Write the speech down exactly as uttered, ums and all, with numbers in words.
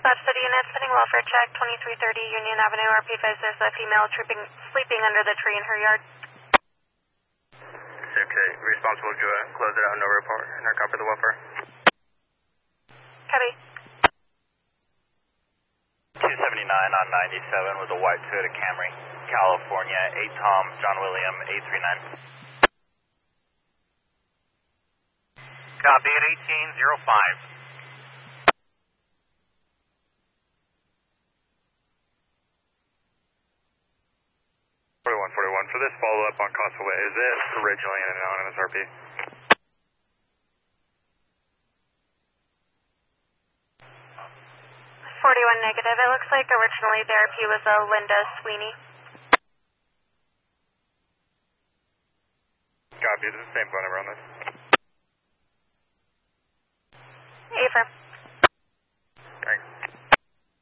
Dispatch City Unit, sending welfare check, twenty-three thirty Union Avenue, R P five, there's a female trooping, sleeping under the tree in her yard. It's okay. Responsible, go ahead. Close it out, no report. And our copy the welfare. Copy. two seventy-nine on ninety-seven with a white Toyota Camry, California, eight Tom, John William, eight three nine. Copy at eighteen oh five. forty-one forty-one, for this follow-up on Coastal Way, is this originally an anonymous R P? forty-one negative. It looks like originally the R P was a Linda Sweeney. Copy, this is the same phone number on this. Affirm.